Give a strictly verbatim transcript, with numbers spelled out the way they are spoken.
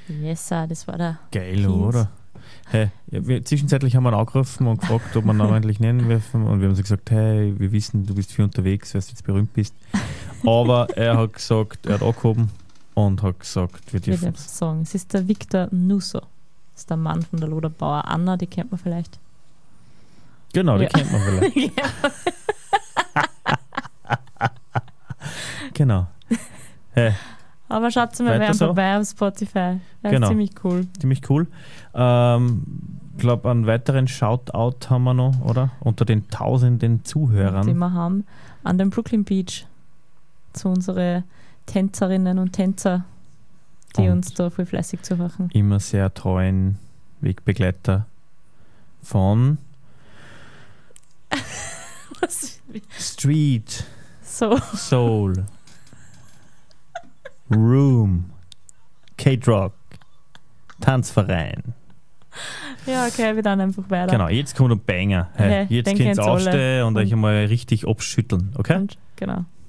Yes, sir, das war der Geil, Kies. oder? Hey, ja, wir, zwischenzeitlich haben wir ihn angerufen und gefragt, ob wir ihn namentlich nennen dürfen. Und wir haben so gesagt, hey, wir wissen, du bist viel unterwegs, weil du jetzt berühmt bist. Aber er hat gesagt, er hat angehoben und hat gesagt, wir dürfen es sagen. Es ist der Victor Nusso. Das ist der Mann von der Loderbauer Anna, die kennt man vielleicht. Genau, die Ja. kennt man vielleicht. Genau. Hey, Aber schaut mal, Weiter wer so? vorbei auf Spotify. Das Genau. ist ziemlich cool. ziemlich cool. Ich ähm, glaube, einen weiteren Shoutout haben wir noch, oder? Unter den tausenden Die Zuhörern. wir haben an den Brooklyn Beach zu unseren Tänzerinnen und Tänzer, die Und uns da voll fleißig zuhören. immer sehr treuen Wegbegleiter von Was? Street So. Soul Room K-Rock Tanzverein. Ja, okay, wir dann einfach weiter. Genau, jetzt kommt ein Banger. Hey, Okay, jetzt den könnt ihr kennt's alle. aufstehen und Und- euch einmal richtig abschütteln, okay? Und, genau.